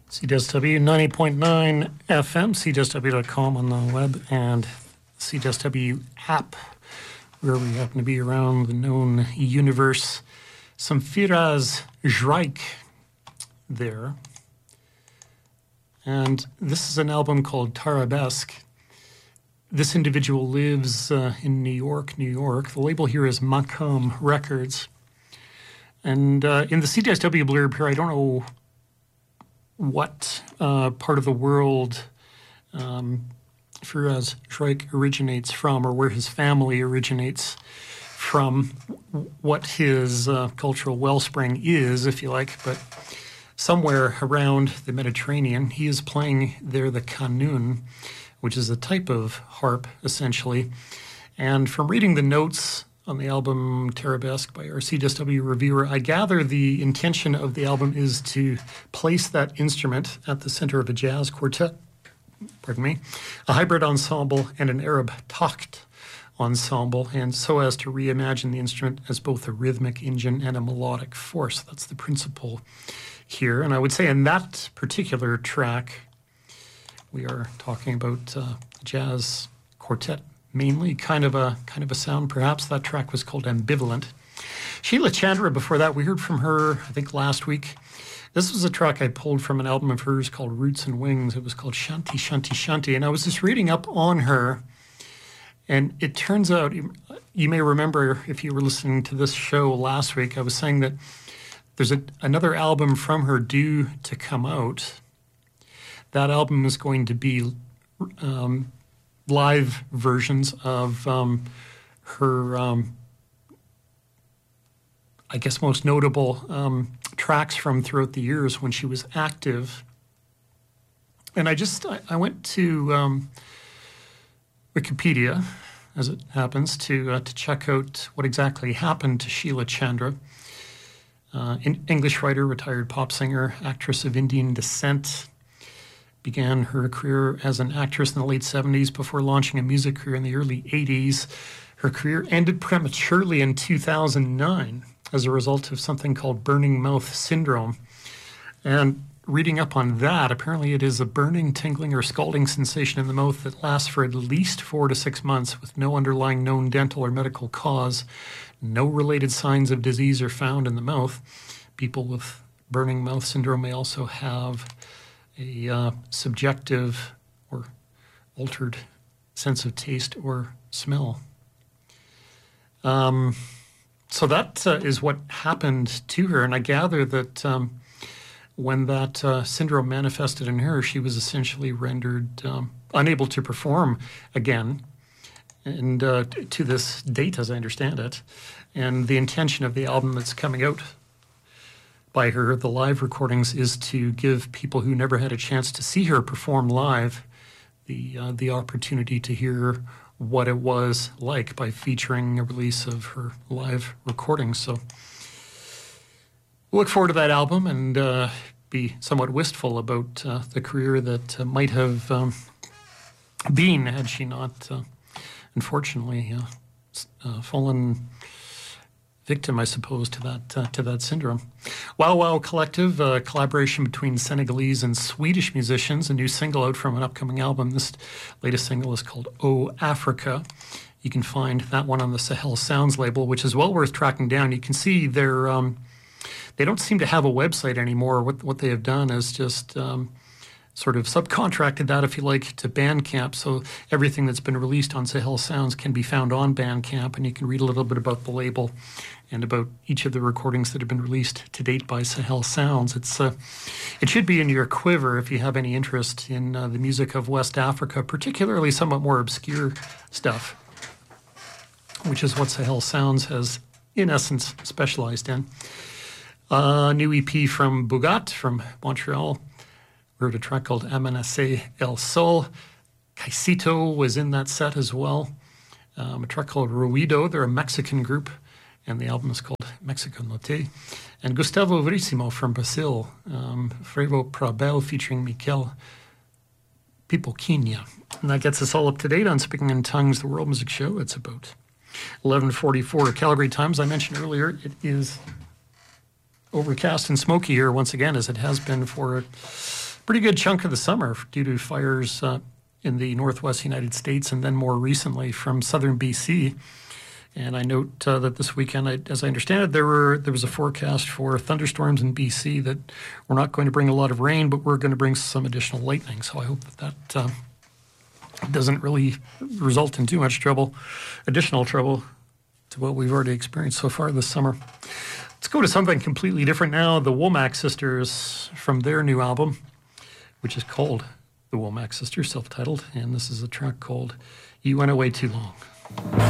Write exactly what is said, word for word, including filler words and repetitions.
C D S W ninety point nine F M, C D S W dot com on the web, and C D S W app, where we happen to be around the known universe. Some Firas Zraik there. And this is an album called Tarabesque. This individual lives uh, in New York, New York. The label here is Macam Records. And uh, in the C D S W blurb here, I don't know what uh, part of the world um, Firas Zraik originates from, or where his family originates from, what his uh, cultural wellspring is, if you like, but somewhere around the Mediterranean, he is playing there the kanun, which is a type of harp, essentially. And from reading the notes on the album Tarabesque by our C D S W reviewer, I gather the intention of the album is to place that instrument at the center of a jazz quartet, pardon me, a hybrid ensemble and an Arab takt ensemble, and so as to reimagine the instrument as both a rhythmic engine and a melodic force. That's the principle here. And I would say in that particular track, we are talking about uh, jazz quartet, mainly kind of a kind of a sound. Perhaps that track was called Ambivalent. Sheila Chandra, before that, we heard from her, I think, last week. This was a track I pulled from an album of hers called Roots and Wings. It was called Shanti, Shanti, Shanti. And I was just reading up on her, and it turns out, you may remember if you were listening to this show last week, I was saying that there's a, another album from her due to come out. That album is going to be um, live versions of um, her, um, I guess, most notable um, tracks from throughout the years when she was active. And I just, I, I went to um, Wikipedia, as it happens, to uh, to check out what exactly happened to Sheila Chandra. Uh, an English writer, retired pop singer, actress of Indian descent, began her career as an actress in the late seventies before launching a music career in the early eighties. Her career ended prematurely in two thousand nine as a result of something called burning mouth syndrome. And reading up on that, apparently it is a burning, tingling, or scalding sensation in the mouth that lasts for at least four to six months with no underlying known dental or medical cause. No related signs of disease are found in the mouth. People with burning mouth syndrome may also have a uh, subjective or altered sense of taste or smell. Um, so that uh, is what happened to her, and I gather that um, when that uh, syndrome manifested in her, she was essentially rendered um, unable to perform again, and uh, t- to this date, as I understand it. And the intention of the album that's coming out by her, the live recordings, is to give people who never had a chance to see her perform live the uh, the opportunity to hear what it was like by featuring a release of her live recordings. So look forward to that album and uh, be somewhat wistful about uh, the career that uh, might have um, been had she not, uh, unfortunately, uh, uh, fallen victim, I suppose, to that uh, to that syndrome. Wow Wow Collective, a collaboration between Senegalese and Swedish musicians, a new single out from an upcoming album. This latest single is called Oh Africa. You can find that one on the Sahel Sounds label, which is well worth tracking down. You can see they're, um, they don't seem to have a website anymore. What, what they have done is just um, sort of subcontracted that, if you like, to Bandcamp. So everything that's been released on Sahel Sounds can be found on Bandcamp, and you can read a little bit about the label and about each of the recordings that have been released to date by Sahel Sounds. It's uh, it should be in your quiver if you have any interest in uh, the music of West Africa, particularly somewhat more obscure stuff, which is what Sahel Sounds has, in essence, specialized in. A uh, new E P from Bougat from Montreal. We heard a track called Amenace El Sol. Kaisito was in that set as well. Um, a track called Ruido. They're a Mexican group, and the album is called Mexico Note. And Gustavo Verissimo from Brazil. Um, Frevo Prabel featuring Miquel Pipoquinha. And that gets us all up to date on Speaking in Tongues, the World Music Show. It's about eleven forty-four Calgary times. I mentioned earlier, it is overcast and smoky here once again, as it has been for pretty good chunk of the summer due to fires uh, in the northwest United States and then more recently from southern B C. And I note uh, that this weekend, I, as I understand it, there were there was a forecast for thunderstorms in B C that were not going to bring a lot of rain, but we're going to bring some additional lightning. So I hope that that uh, doesn't really result in too much trouble, additional trouble to what we've already experienced so far this summer. Let's go to something completely different now. The Womack Sisters from their new album, which is called The Womack Sisters, self-titled, and this is a track called You Went Away Too Long.